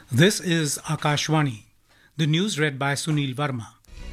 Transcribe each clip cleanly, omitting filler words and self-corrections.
This is Akashvani. The news read by Sunil Verma.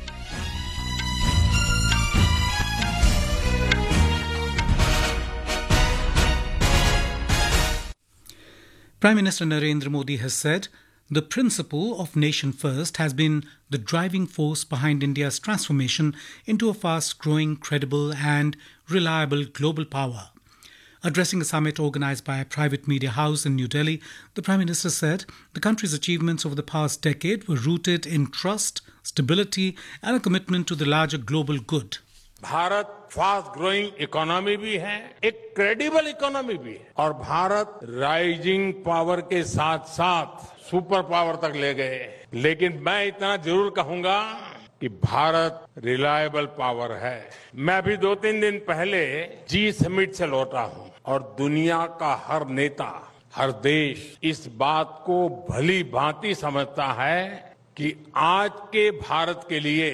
Prime Minister Narendra Modi has said the principle of nation first has been the driving force behind India's transformation into a fast-growing, credible and reliable global power. Addressing a summit organized by a private media house in New Delhi, the Prime Minister said the country's achievements over the past decade were rooted in trust, stability and a commitment to the larger global good. Bharat fast growing economy भी है, एक credible economy भी है और Bharat rising power के साथ साथ super power तक ले गए। लेकिन मैं इतना जरूर कहूंगा कि भारत रिलायबल पावर है। मैं अभी 2-3 दिन पहले जी समिट से लौटा हूं और दुनिया का हर नेता, हर देश इस बात को भली भांति समझता है कि आज के भारत के लिए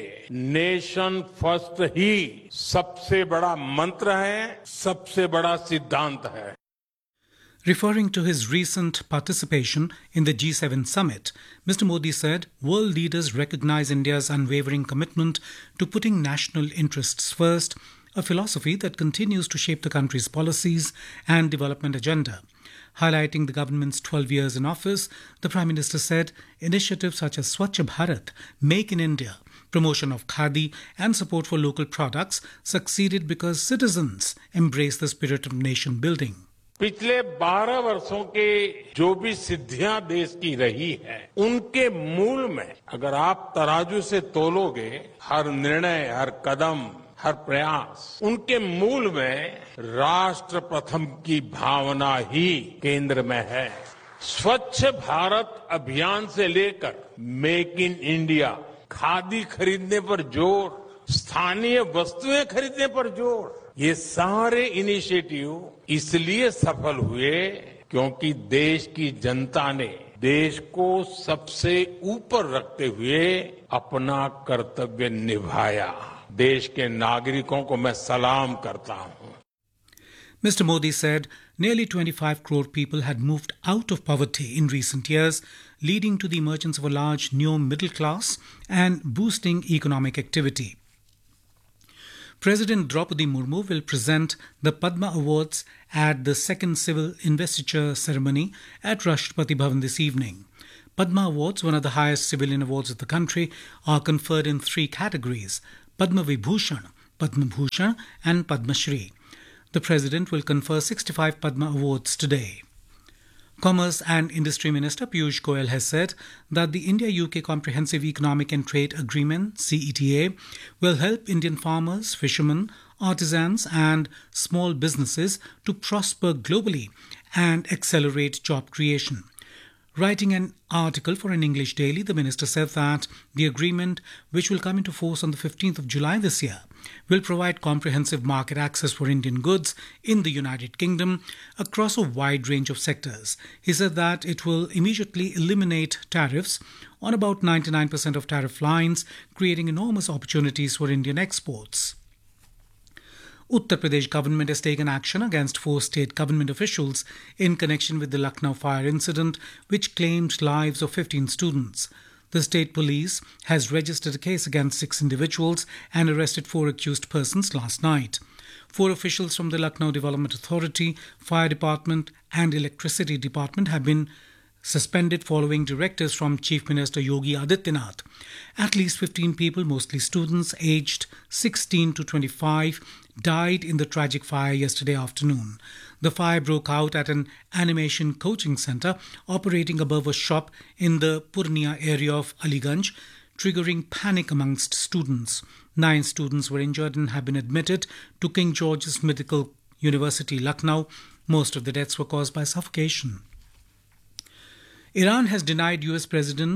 नेशन फर्स्ट ही सबसे बड़ा मंत्र है, सबसे बड़ा सिद्धांत है। Referring to his recent participation in the G7 summit, Mr. Modi said world leaders recognize India's unwavering commitment to putting national interests first, a philosophy that continues to shape the country's policies and development agenda. Highlighting the government's 12 years in office, the Prime Minister said initiatives such as Swachh Bharat, Make in India, promotion of khadi and support for local products succeeded because citizens embrace the spirit of nation building. पिछले 12 वर्षों के जो भी सिद्धियां देश की रही है, उनके मूल में अगर आप तराजू से तोलोगे, हर निर्णय, हर कदम, हर प्रयास, उनके मूल में राष्ट्र प्रथम की भावना ही केंद्र में है। स्वच्छ भारत अभियान से लेकर मेक इन इंडिया, खादी खरीदने पर जोर, स्थानीय वस्तुएं खरीदने पर जोर, ये सारे इनिशिएटिव इसलिए सफल हुए क्योंकि देश की जनता ने देश को सबसे ऊपर रखते हुए अपना कर्तव्य निभाया। देश के नागरिकों को मैं सलाम करता हूं। Mr. Modi said nearly 25 crore people had moved out of poverty in recent years, leading to the emergence of a large new middle class and boosting economic activity. President Draupadi Murmu will present the Padma Awards at the second civil investiture ceremony at Rashtrapati Bhavan this evening. Padma Awards, one of the highest civilian awards of the country, are conferred in 3 categories: Padma Vibhushan, Padma Bhushan and Padma Shri. The President will confer 65 Padma Awards today. Commerce and Industry Minister Piyush Goyal has said that the India-UK Comprehensive Economic and Trade Agreement, CETA, will help Indian farmers, fishermen, artisans and small businesses to prosper globally and accelerate job creation. Writing an article for an English daily, the minister said that the agreement, which will come into force on the 15th of July this year, will provide comprehensive market access for Indian goods in the United Kingdom across a wide range of sectors. He said that it will immediately eliminate tariffs on about 99% of tariff lines, creating enormous opportunities for Indian exports. Uttar Pradesh government has taken action against 4 state government officials in connection with the Lucknow fire incident, which claimed lives of 15 students. The state police has registered a case against 6 individuals and arrested 4 accused persons last night. 4 officials from the Lucknow Development Authority, Fire Department and Electricity Department have been suspended following directives from Chief Minister Yogi Adityanath. At least 15 people, mostly students aged 16 to 25, died in the tragic fire yesterday afternoon. The fire broke out at an animation coaching center operating above a shop in the Purnia area of Aliganj, triggering panic amongst students. 9 students were injured and have been admitted to King George's Medical University, Lucknow. Most of the deaths were caused by suffocation. Iran has denied US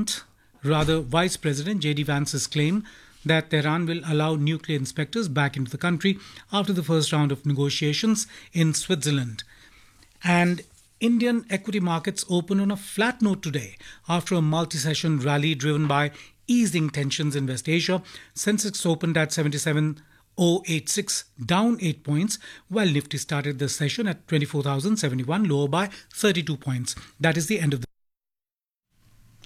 Vice President J.D. Vance's claim that Tehran will allow nuclear inspectors back into the country after the first round of negotiations in Switzerland. And Indian equity markets open on a flat note today after a multi-session rally driven by easing tensions in West Asia. Sensex opened at 77,086, down 8 points, while Nifty started the session at 24,071, lower by 32 points. That is the end of the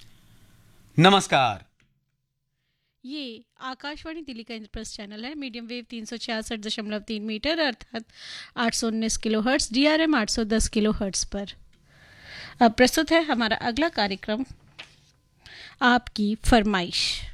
नमस्कार। ये आकाशवाणी दिल्ली का Indraprastha channel है। Medium wave 366.3 metre अर्थात 819 kilohertz, DRM 810 kilohertz पर। अब प्रस्तुत है हमारा अगला कार्यक्रम, आपकी फरमाइश।